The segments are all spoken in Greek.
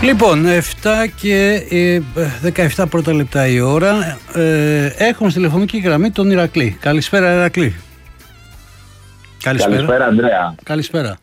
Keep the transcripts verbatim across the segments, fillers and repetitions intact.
Λοιπόν, επτά και δεκαεπτά πρώτα λεπτά η ώρα. Ε, έχουμε στη τηλεφωνική γραμμή τον Ηρακλή. Καλησπέρα, Ηρακλή. Καλησπέρα, Καλησπέρα Ανδρέα. Καλησπέρα.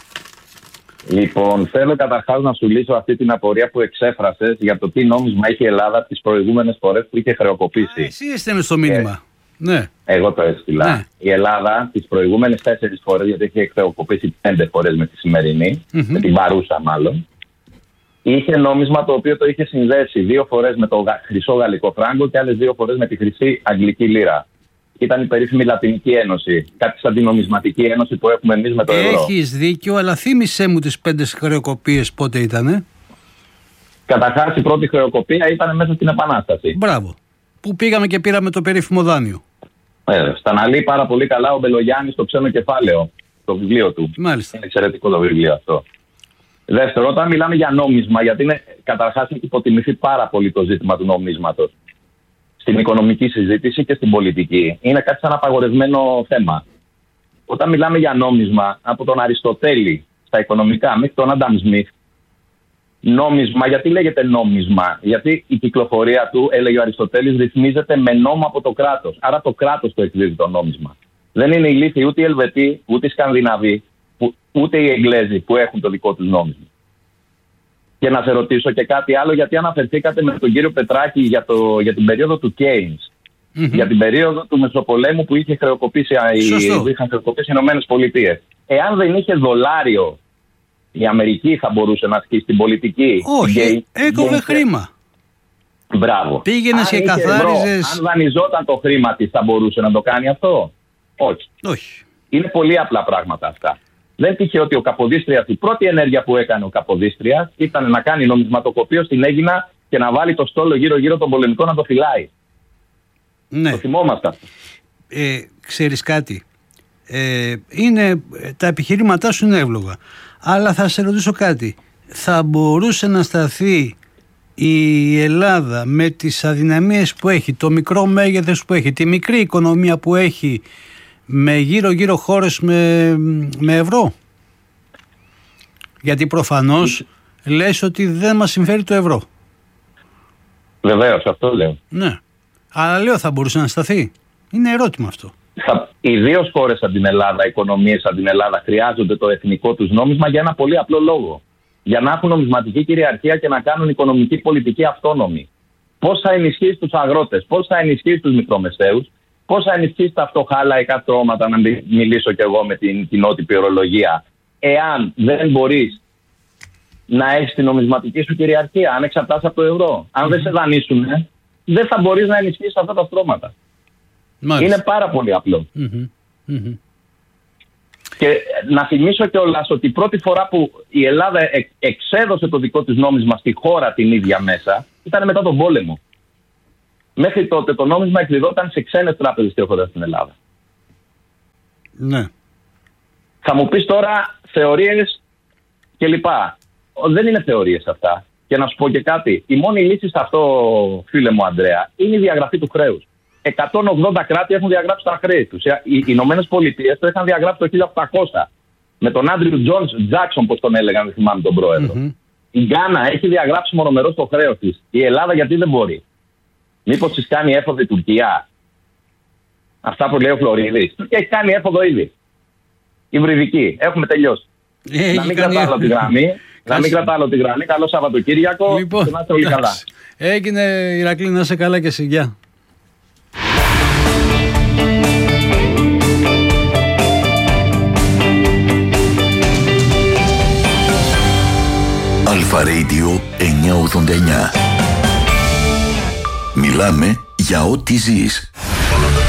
Λοιπόν, θέλω καταρχάς να σου λύσω αυτή την απορία που εξέφρασες για το τι νόμισμα είχε η Ελλάδα τις προηγούμενες φορές που είχε χρεοκοπήσει. Α, εσύ έστειλε στο μήνυμα. Ε, ναι. Εγώ το έστειλα. Ναι. Η Ελλάδα τις προηγούμενες τέσσερις φορές, γιατί είχε χρεοκοπήσει πέντε φορές με τη σημερινή, mm-hmm. με την παρούσα μάλλον, είχε νόμισμα το οποίο το είχε συνδέσει δύο φορές με το χρυσό γαλλικό φράγκο και άλλες δύο φορές με τη χρυσή αγγλική λίρα. Ήταν η περίφημη Λατινική Ένωση, κάτι σαν την νομισματική ένωση που έχουμε εμείς με το ευρώ. Έχεις δίκιο, αλλά θύμισέ μου τις πέντε χρεοκοπίες πότε ήτανε. Καταρχάς η πρώτη χρεοκοπία ήταν μέσα στην Επανάσταση. Μπράβο. Που πήγαμε και πήραμε το περίφημο δάνειο. Ε, στα αναλύει πάρα πολύ καλά ο Μπελογιάννης στο Ξένο Κεφάλαιο, το βιβλίο του. Μάλιστα. Είναι εξαιρετικό το βιβλίο αυτό. Δεύτερο, όταν μιλάμε για νόμισμα, γιατί είναι, καταρχάς έχει υποτιμηθεί πάρα πολύ το ζήτημα του νομίσματος στην οικονομική συζήτηση και στην πολιτική. Είναι κάτι σαν απαγορευμένο θέμα. Όταν μιλάμε για νόμισμα, από τον Αριστοτέλη στα οικονομικά μέχρι τον Άνταμ Σμιθ, νόμισμα, γιατί λέγεται νόμισμα? Γιατί η κυκλοφορία του, έλεγε ο Αριστοτέλης, ρυθμίζεται με νόμο από το κράτος. Άρα το κράτος το εκδίδει το νόμισμα. Δεν είναι οι Λύθοι, ούτε οι Ελβετοί, ούτε οι Σκανδιναβοί, ούτε οι Εγγλέζοι που έχουν το δικό τους νόμισμα. Και να σε ρωτήσω και κάτι άλλο, γιατί αναφερθήκατε με τον κύριο Πετράκη για, το, για την περίοδο του Κέινς, mm-hmm. για την περίοδο του Μεσοπολέμου που είχε χρεοκοπήσει, οι, είχαν χρεοκοπήσει οι Ηνωμένες Πολιτείες. Εάν δεν είχε δολάριο, η Αμερική θα μπορούσε να ασκήσει την πολιτική. Όχι, έκοβε χρήμα. Μπράβο. Πήγαινες και καθάριζες. Αν δανειζόταν το χρήμα της, θα μπορούσε να το κάνει αυτό? Όχι. Όχι. Είναι πολύ απλά πράγματα αυτά. Δεν τύχε ότι ο Καποδίστριας, η πρώτη ενέργεια που έκανε ο Καποδίστριας ήταν να κάνει νομισματοκοπείο στην Αίγινα και να βάλει το στόλο γύρω-γύρω τον πολεμικό να το φυλάει. Ναι. Το θυμόμαστε αυτό. Ε, ξέρεις κάτι, ε, είναι, τα επιχειρήματά σου είναι εύλογα, αλλά θα σε ρωτήσω κάτι. Θα μπορούσε να σταθεί η Ελλάδα με τις αδυναμίες που έχει, το μικρό μέγεθος που έχει, τη μικρή οικονομία που έχει, με γύρω-γύρω χώρες με, με ευρώ? Γιατί προφανώς λες ότι δεν μας συμφέρει το ευρώ. Βεβαίως, αυτό λέω. Ναι. Αλλά λέω, θα μπορούσε να σταθεί? Είναι ερώτημα αυτό. Θα, ιδίως χώρες σαν την Ελλάδα, οικονομίες σαν την Ελλάδα, χρειάζονται το εθνικό τους νόμισμα για ένα πολύ απλό λόγο. Για να έχουν νομισματική κυριαρχία και να κάνουν οικονομική πολιτική αυτόνομη. Πώς θα ενισχύσει τους αγρότες, πώς θα ενισχύσει τους μικρομεσαίους, πώς θα ενισχύσει τα φτωχά λαϊκά στρώματα, να μιλήσω κι εγώ με την κοινότυπη ορολογία, εάν δεν μπορείς να έχεις την νομισματική σου κυριαρχία, αν εξαρτάσαι από το ευρώ. Αν mm-hmm. δεν σε δανείσουν, δεν θα μπορείς να ενισχύσεις αυτά τα στρώματα. Μάλιστα. Είναι πάρα πολύ απλό. Mm-hmm. Mm-hmm. Και να θυμίσω κιόλας ότι η πρώτη φορά που η Ελλάδα εξ, εξέδωσε το δικό της νόμισμα στη χώρα την ίδια μέσα ήταν μετά τον πόλεμο. Μέχρι τότε το νόμισμα εκδιδόταν σε ξένες τράπεζες και χώρες στην Ελλάδα. Ναι. Θα μου πεις τώρα θεωρίες κλπ. Δεν είναι θεωρίες αυτά. Και να σου πω και κάτι. Η μόνη λύση σε αυτό, φίλε μου Ανδρέα, είναι η διαγραφή του χρέους. εκατόν ογδόντα κράτη έχουν διαγράψει τα χρέη τους. Οι Ηνωμένες Πολιτείες το είχαν διαγράψει το χίλια οκτακόσια. Με τον Άντριου Τζάξον, πώς τον έλεγαν, δεν θυμάμαι τον πρόεδρο. Mm-hmm. Η Γκάνα έχει διαγράψει μονομερώς το χρέος της. Η Ελλάδα γιατί δεν μπορεί? Μήπως της κάνει έφοδο η Τουρκία? Αυτά που λέει ο Φλωρίδης. Η Τουρκία έχει κάνει έφοδο ήδη. Υβριδική. Έχουμε τελειώσει. Ε, να μην κρατάω άλλο τη γραμμή. Να μην κρατάω άλλο τη γραμμή. Καλό Σαββατοκύριακο. Λοιπόν, και να είστε όλοι καλά. Έγινε, Ηρακλή, να είσαι καλά και εσύ. Γεια. Αλφα Radio εννιακόσια ογδόντα εννιά. Μιλάμε για ό,τι ζεις.